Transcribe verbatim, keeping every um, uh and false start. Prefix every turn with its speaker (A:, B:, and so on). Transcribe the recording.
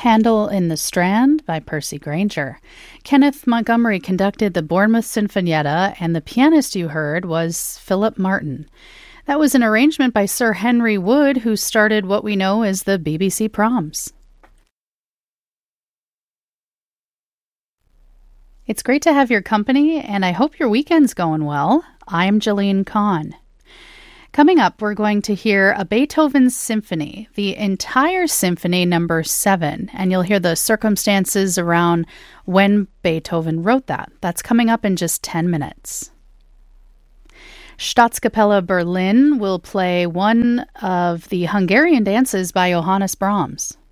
A: Handel in the Strand by Percy Grainger. Kenneth Montgomery conducted the Bournemouth Sinfonietta, and the pianist you heard was Philip Martin. That was an arrangement by Sir Henry Wood, who started what we know as the B B C Proms. It's great to have your company, and I hope your weekend's going well. I'm Jillian Kahn. Coming up, we're going to hear a Beethoven symphony, the entire symphony number seven, and you'll hear the circumstances around when Beethoven wrote that. That's coming up in just ten minutes. Staatskapelle Berlin will play one of the Hungarian dances by Johannes Brahms.